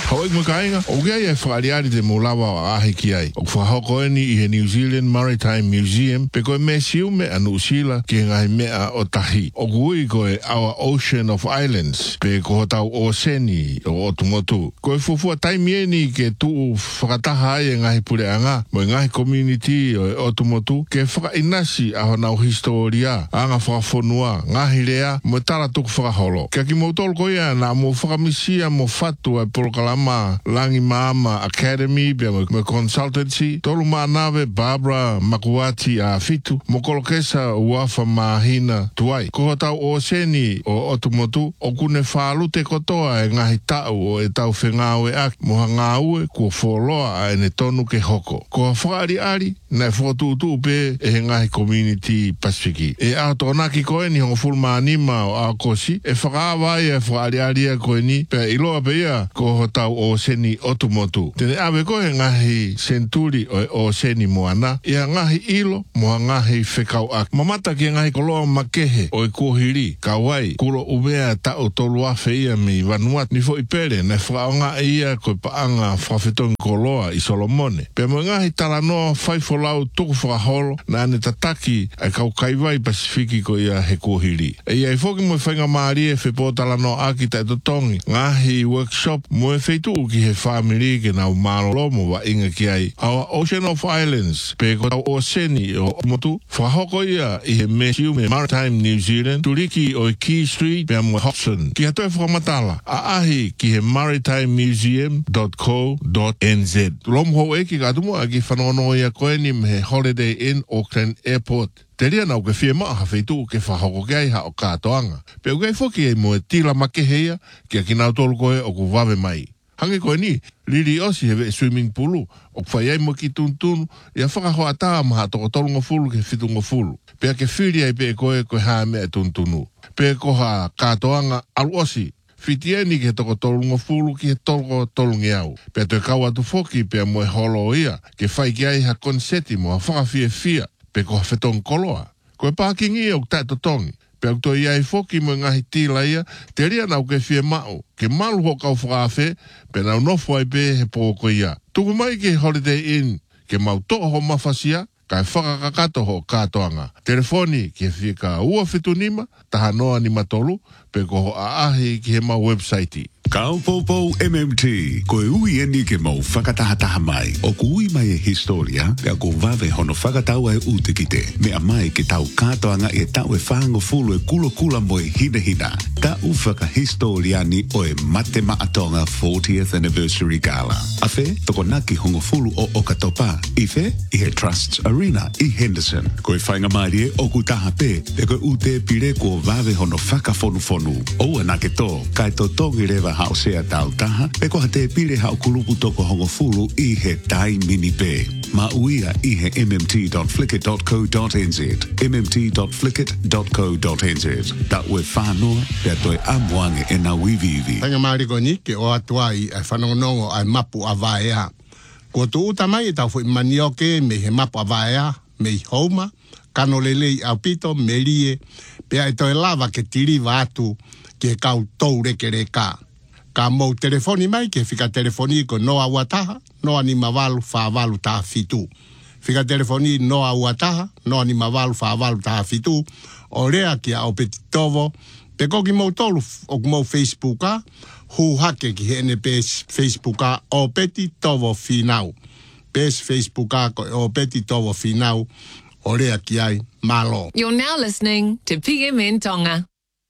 Hoi mo kainga, o gea ia whaariari te molawa o ahi ki ai. O whahoko eni i he New Zealand Maritime Museum, pe koe me siu me anu usila ki ngai mea o tahi. O kui koe Our Ocean of Islands, pe ko tau o seni o otumotu. Koe fufua taimieni ke tuu whakataha ai ngai pureanga, mo ngai community o otumotu, ke whakainasi a honau historia, anga whakafonua, ngahi rea, mo tara tuku whakaholo. Kia ki mautol koea na mo whakamisia mo fatu ai Polokalama Langi Maama Academy, pia mo consultancy, tolu maanawe Barbara Makuati a fitu, mo kolokesa uafa mahina tuai. Ko tau o seni o otumotu, o kune whaalu te kotoa e ngahi tau o e tau whengawe aki, moha ngāue kua wholoa a ene tonu ke hoko. Ko whaari ari, na whotuutu pe e he ngahi community Pasifiki. E a tonaki koe ni hongo fulma anima o a kosi, e whakaawai e whaari ari a koe ni, pe iloa pe ia ko ho tau o seni otumotu. Tene awe koe ngahi senturi o seni moana, ia ngahi ilo moha ngahi whekau ak. Mamata ki ngahi koloa makehe o e kuhiri, kawai, kulo umea tau tolu afe ia mi Vanuatu. Ni fo ipere, na whakaonga ia koe paanga whawhetongi koloa i Solomone. Pe mo ngahi taranoa whaifolau tuku whakaholo, na ane tataki ai kau kaiwai Pasifiki ko ia he kuhiri. E ia i foki mo whainga maari e whepo talanoa aki tai totongi, ngahi workshop mo e wheitu ki he whamiri ke nau malolomo wa inga ki ai. Our Ocean of Islands, pe ko tau o seni o motu, whahoko ia i he mesiu me Maritime New Zealand, turiki o Key Street, pe mo Hobson. Ki hatoe whakamatala, a ahi ki he maritimemuseum.co.nz. Lomu hou eki katumu a ki whanono ia koe ni me he Holiday Inn Auckland Airport. Te ria nau ke whia maa hawhitu ke whahoko ke ai ha o kātoanga. Pe ukai whoki e mo e tila make heia ki a ki nau tolu koe o ku wawe mai. Hange koe ni, liri osi hewe swimming poolu, o kwhai ai mo ki tuntunu, ia whakahoa taa maha toko tolunga fulu ke whitunga fulu. Pe a ke whiri ai pe koe koe haa mea tuntunu. Pe koha kātoanga alu osi, whitieni ke toko tolunga fulu ki he tolko tolungi au. Pe a toi kau atu whoki pe a mo e holo ia, ke whai ki ai ha konseti mo a whakawhia fia, pe koha whetong koloa. Koe pākingi o tai totongi. Pe au toi ai whoki mo ngahi tila ia, te ria nau ke whia mao, ke malu ho kau whakawhe, pe nau nofu ai pe he pōko ia. Tuku mai ke Holiday Inn, ke mau toa ho mawhasia, kai whakakakato ho kātoanga. Telefoni ke whika ua whitunima, taha noa ni matolu, pe ko ho aahi ki he mau website. Kaupopou MMT, koe ui eni ke mau whakatahataha mai. O ku ui mai e historia, pea ko vave hono whakatau ai utikite. Mea mai ke tau kātoanga e tau e whango fulu e kula mo e hina. Tau whakahistoriani o e mate maatonga 40th Anniversary Gala. Afe, toko naki hongo fulu o Okatopa. Ife, i he Trusts Arena i Henderson. Koe whainga mai e o ku taha pe, e koe ute pire ko vave hono whakafonu. O anake to, kai to tongi rewa hausea tau taha, pe koha te pire hau kulupu toko hongo fulu i he tai mini pe. Ma uia i he mmt.flickr.co.nz, mmt.flickr.co.nz. Ta ue whanoa, pia toi amuange e na wivivi. Tanga mariko ni, ke o atua i whanongonongo ai mapu a vaea. Ko tu uta mai tau fu manioke me he mapu a vaea, me i houma, kano lelei au pito, me rie, pia e toi lava ke tiri vatu, ke kau tou reke reka. Ka mou telefoni mai, ke whika telefoni ko noa uataha, noa ni mawalu whawalu taha fitu. Whika telefoni noa uataha, noa ni mawalu whawalu taha fitu, o rea ki a opeti tovo, pe koki mou tolu o mou Facebooka, hu hake ki hene pes Facebooka opeti tovo finau. Pes Facebooka ko opeti tovo finau, o rea ki ai malo. You're now listening to PMN Tonga.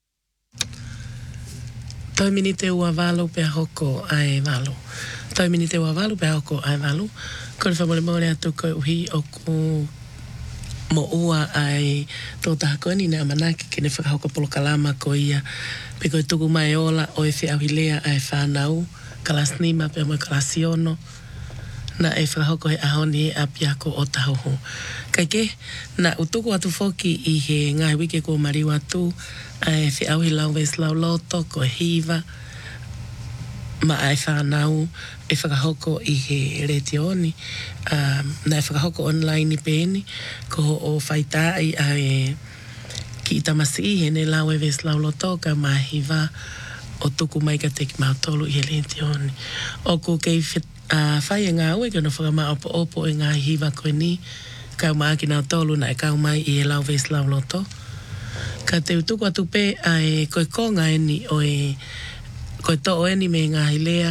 Tau mini te ua walu pe hoko ai walu. Tau mini te ua walu pe hoko ai walu. Ko le whamole mōre atu koe uhi o ku mo ua ai tō taha koe ni ne amanaki ke ne whakahoko Polokalama ko ia. Pe koe tuku mai ola o e whi auhilea ai whanau, kalasnima pe mo kalasiono. Na e whakahoko he ahoni e apiako o tahoho. Kai ke, na utuku atu whoki i he ngai wike ko mariwa atu, ai whi auhi lau ves lau loto, ko hiva, ma ai whanau, e whakahoko i he retioni, na e whakahoko online i pēni, ko o whaitai ai ki i tamasi he ne lau e ves lau loto, ka ma hiva, o tuku mai ka te ki mautolu i he lenti honi. O ko kei whai e ngā ue ke no whakama opo e ngā hiwa koe ni, kau maa ki nā tolu na e kau mai i e lau ves lau loto. Ka te utuku atu pe ai koe konga e ni o e koe to o e ni me ngā hilea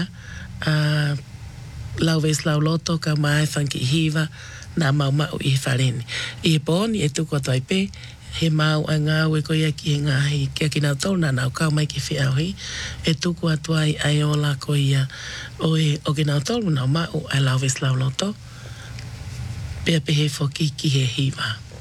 lau ves lau loto kau maa e whanki hiwa nā mau i he whareni. I he pōni e tuku atu ai pe he mau a ngā ue koe aki e ngāhi kia ki nā tolu nā nau kau mai ki whiauhi e tuku atu ai ola koe ia o ki nā tolu nā mau ai lau ves lau loto pea pe he whoki ki he hiwa.